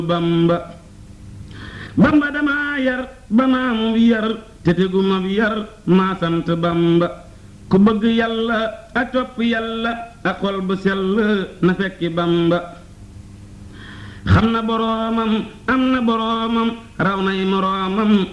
bamba bamba dama yar ba maamu yar te teguma yar maa sant bamba ku bëgg yàlla ak topp yàlla ak xol bu sell na fekki bamba xam na boroomam am na boroomam raw nay moroomam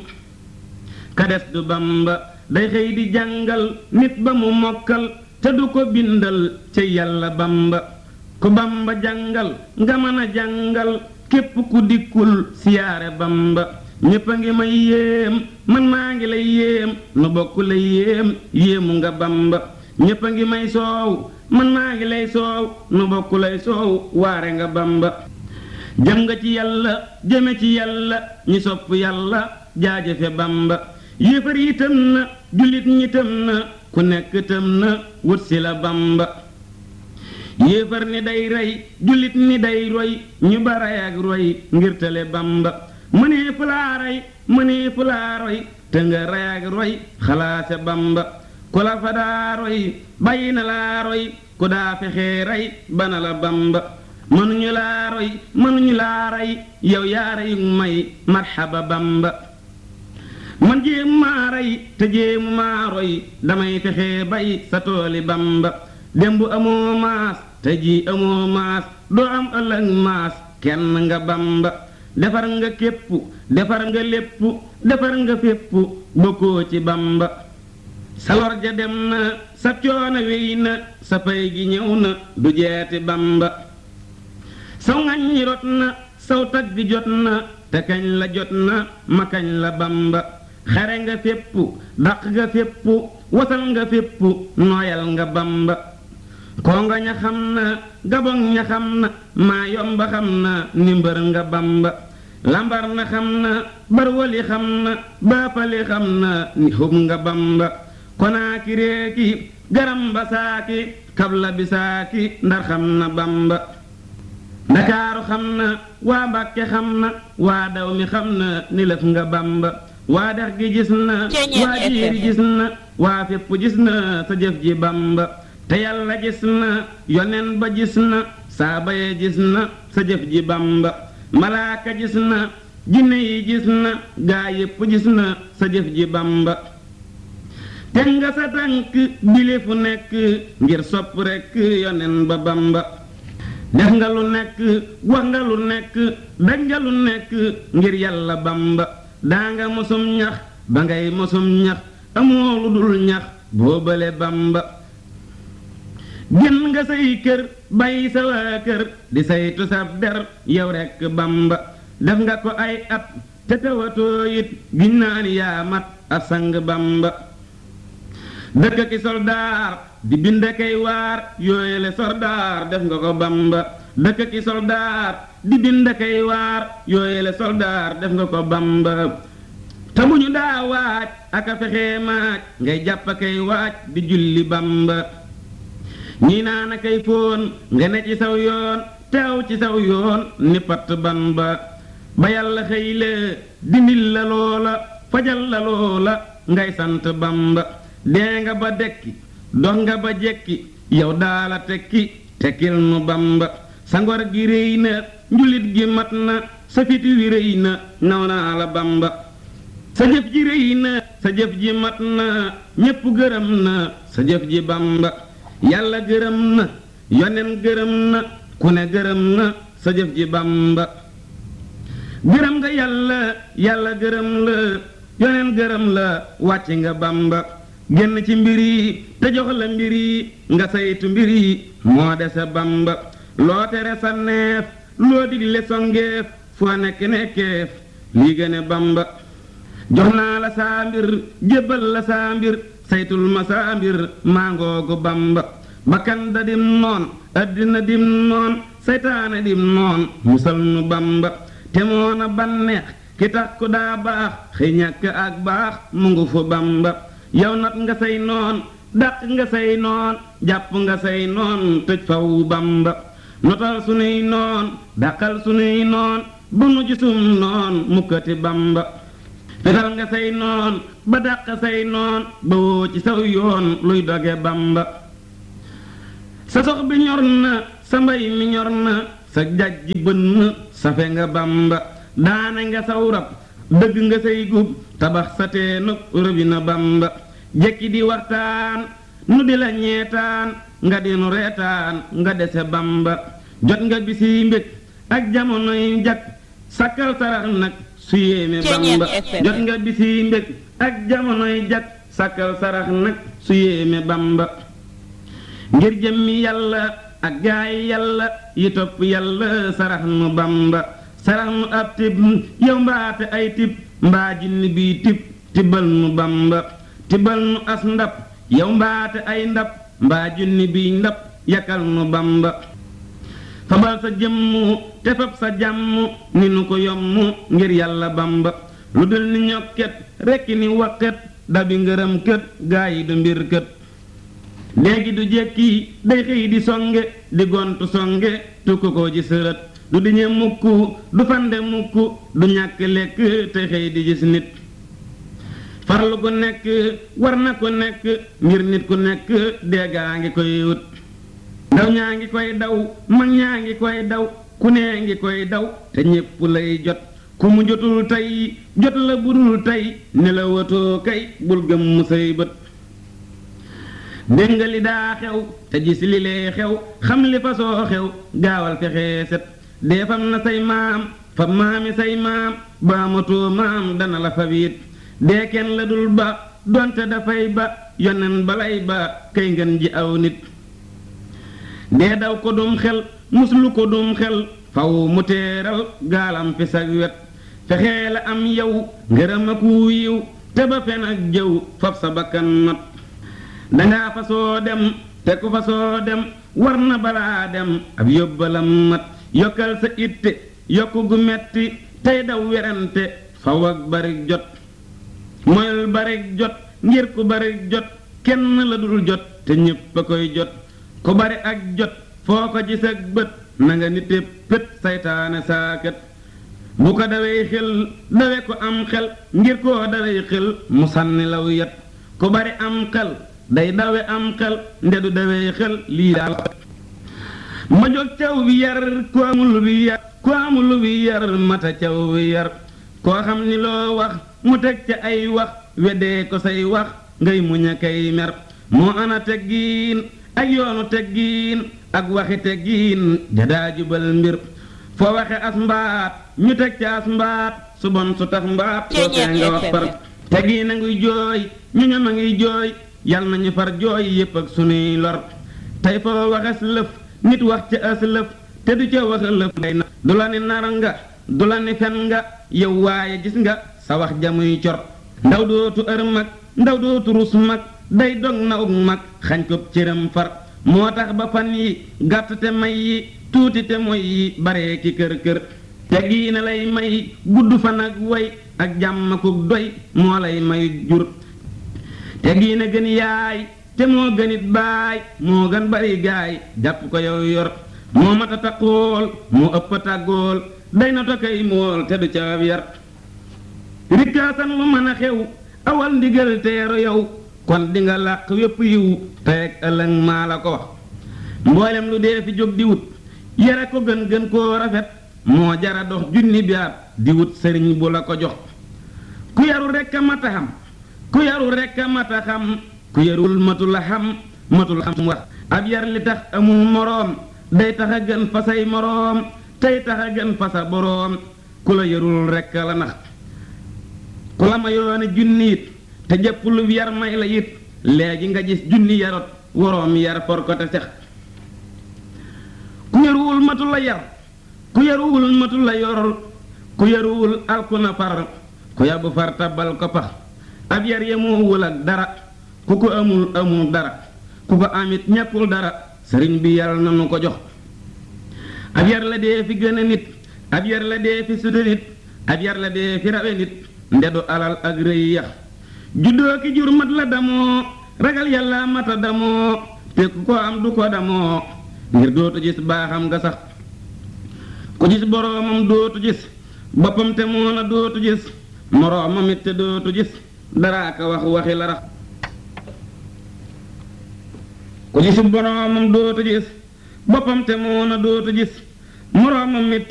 ka des du bamba day xëy di jàngal nit ba mu mokkal te du ko bindal ci yàlla bamba ku bamba jàngal nga mën a jàngal képp ku dikkul siyaare bamba ñépp a ngi may yéem man maa ngi lay yéem nu bokk lay yéem yéemu nga bamba ñépp a ngi may soow man maa ngi lay soow nu bokk lay soow waare nga bamba jëm nga ci yàlla jëme ci yàlla ñi sopp yàlla jaajëfe bamba yéefar yi tëm na jullit ñi tëm na ku nekk tëm na wut si la bamba yéefar ni day rey jullit ni day roy ñu baray ak roy ngir tale bamba mënee fu laa rey mënee fu laa roy te nga rey ak roy xalaase bamba ku la fa daa roy bàyyi na laa roy ku daa fexee rey bana la bamba mënuñu laa roy mënuñu laa rey yow yaa rey may marxaba bamba man jéemu maa rey te jéemu maa roy damay fexee bay sa tooli bamba démb amoo maas te ji amoo maas doo am ëllëg maas kenn nga bamba defar nga képp defar nga lépp defar nga fépp bokkoo ci bamba sa lor ja dem na sa coono wéy na sa pay gi ñëw na du jeeti bamba saw ngañ rot na saw tag gi jot na te kañ la jot na ma kañ la bamba xare nga fépp daq nga fépp wasal nga fépp nooyal nga bamba kongo ña xam na gabon ña xam na maa yomba xam na ni mbër nga bamba lambar na xam na barwali xam na baapali xam na ni xub nga bamba konaaki réeki garam ba saaki kabla bi saaki ndar xam na bamba ndakaaru xam na waa mbàkke xam na waa daw mi xam na ni lëf nga bamba waa dex gi gis na waa jiiri gis na waa fépp gis na sa jëf ji bamba te yàlla gis na yonen ba gis na saaba ye gis na sa jëf ji bamba malaaka gis na jinne yi gis na gaa yépp gis na sa jëf ji bamba teg nga sa tànk bile fu nekk ngir sopp rekk yonen ba bamba def nga lu nekk wax nga lu nekk daj nga lu nekk ngir yàlla bamba daa nga mosum ñax ba ngay mosum ñax amoo lu dul ñax boobale bamba génn nga say kër bàyyi sa waa kër di saytu sab der yow rekk bamba def nga ko ay at te tawatoo it giñ naa ni yaa mat ab sang bamba dëkk ki soldaar di bind kay waar yooyele soldaar def nga ko bamba dëkk ki soldaar di bind kay waar yooyele soldaar def nga ko bamba te bu ñu daa waaj aka fexee maaj ngay jàpp kay waaj di julli bamba ñii naan a kay fóon nga ne ci saw yoon teew ci saw yoon ni patt bamba ba yàlla xëy la dindil la loola fajal la loola ngay sant bamba dee nga ba dekki dox nga ba jekki yow daala tekki tekkil nu bamba sa ngor gi réy na njulit gi mat na sa fit wi réy na naw naa la bamba sa jëf ji réy na sa jëf ji mat na ñépp gërëm na sa jëf ji bamba yàlla gërëm na yonen gërëm na ku ne gërëm na sa jëf ji bamba gërëm nga yàlla yàlla gërëm la yonen gërëm la wàcc nga bamba génn ci mbir yi te jox la mbir yi nga saytu mbir yi moo dese bamba loo tere sa neef loo digle songeef foo nekk nekkeef lii gëne bamba jox naa la saa mbir jébbal la saa mbir saytul ma saa mbir mangoogu bamba bakkan da dim noon addina dim noon saytaane dim noon musal nu bamba te moona banneex ki tax ku daa baax xëy ñàkk ak baax mu ngu fu bamba yow nat nga say noon dàq nga say noon jàpp nga say noon tëj faw bamba notal sunuy noon dàqal sunuy noon bu nu gisum noon mukkati bamba fetal nga say noon ba dàq say noon ba woo ci saw yoon luy doge bamba sa sox bi ñor na sa mbay mi ñor na sa jajji bënn safe nga Bamba daane nga saw rab dëgg nga say gub tabax sa teenu robina Bamba jekki di waxtaan nu di la ñeetaan nga di nu reetaan nga dese Bamba jot nga bisi mbég ak jamonoy jak sakkal sarax nag su yéeme Bamba jot nga bisi mbég ak jamonoy jak sakkal sarax nag su yéeme Bamba ngir jëmmi yàlla ak gaay yàlla yi topp yàlla sarax nu Bamba sarax nu ab tib yow mbaate ay tib mbaa jinni bii tib tibbal nu Bamba tibbal nu as ndab yow mbaate ay ndab mbaa junni bii ndab yakal nu Bamba fabal sa jëmmu te fab sa jàmm ni nu ko yommu ngir yàlla Bamba lu dul ni ñokket rekki ni wakket dabi ngërëm kët gaa yi du mbir kët léegi du jekki day xëy di songe di gontu songe tukku ko ji sërët du diñe mukk du fande mukk du ñàkk lekk te xëy di gis nit farlu ku nekk war na ku nekk ngir nit ku nekk deegaa ngi koy wut ndaw ñaa ngi koy daw mag ñaa ngi koy daw ku nee ngi koy daw te ñépp lay jot ku mu jotul tey jot la budul tey ne la watoo kay bul gëm mu say bët dégg nga li daa xew te gis li lee xew xam li fa soo xew gaawal fexe set dee fam na say maam fa maami say maam baamatoo maam dana la fa wiit dee kenn la dul ba donte dafay ba yonen balay ba kay ngeen ji aw nit dee daw ko dum xel muslu ko dum xel faw mu teeral gaalam fi sag wet fexee la am yow ngërëm ak yiw te ba fen ak jëw fab sa bakkan not dangaa fa soo dem te ku fa soo dem war na balaa dem ab yóbbalam mat yokkal sa itte yokku gu metti tey daw werante faw ak barik jot moyul barik jot ngir ku barik jot kenn la dul jot te ñépp a koy jot ku bari ak jot foo ko gis ak bët na nga nite pét saytaane saakat bu ko dawee xel dawe ko am xel ngir koo dawee xel mu sànni law yat ku bari am xel day dawe am xel ndedu dawee xel lii daal ma jóg caw bi yar ku amul bi yar ku amul bi yar mata caw bi yar koo xam ni loo wax mu teg ca ay wax weddee ko say wax ngay muñ a kay mer moo ana teggiin ak yoonu teggiin ak waxi teggiin jadaa jubal mbir foo waxe as mbaat ñu teg ca as mbaat su bon su tax mbaat soo tee nga wax far teggiin a ngi jooy ñu ñam a ngi jooy yal nañu far jooy yépp ak sunuy lor tey foo waxes lëf nit wax ca as lëf te du ca wax lëf day na du la ni nar nga du la ni fen nga yow waaye gis nga sa wax jamuy cor ndaw dootu ër mag ndaw dootu rus mag day dog na ug mag xañ ko cëram far moo tax ba fan yi gàtt te may yi tuuti te moy yi baree ki kër kër te gii na lay may gudd fan ak way ak jàmm ku doy moo lay may jur te gii na gën yaay te moo gënit baay moo gën bari gaay jàpp ko yow yor moo mata taqool moo ëpp tàggool day na tokkay mool te du ca yar rikkaasan lu mën a xew awal ndigal teeru yow kon dinga làq wépp yiw teeg ëllëg maa la ko wax mboolem lu dee fi jóg di wut yare ko gën koo rafet moo jara dox junni biat di wut sëriñ bu la ko jox ku yarul rekk a mata xam ku yarul rekk a mata xam ku yarul matul a xam matul xam wax ab yar li tax amul moroom day tax a gën fa say moroom tey tax a gën fa sa boroom ku la yarul rekk la nax ku la ma yoone junni it te jëpp lu yar may la it léegi nga gis junni yarot woroom yar for ko te sex ku yaruwul matul la yar ku yaruwul matul la yor ku yaruwul alku na far ku yabu far tabal ko pax ab yar yemoowul ak dara ku ko amul dara ku ko amit ñàkkul dara sëriñ bi yàlla na nu ko jox ab yar la dee fi gën a nit ab yar la dee fi suta nit ab yar la dee fi rawe nit ndedu alal ak rëy yax juddoo ki jur mat la damoo ragal yàlla mata damoo te ku ko am du ko damoo ngir dootu gis baaxam nga sax ku gis boroomam dootu gis boppam te moo na dootu gis moroomam it te dootu gis daraa ka wax waxi la rax ku gis boroomam dootu gis boppam te moo na dootu gis moroomam mi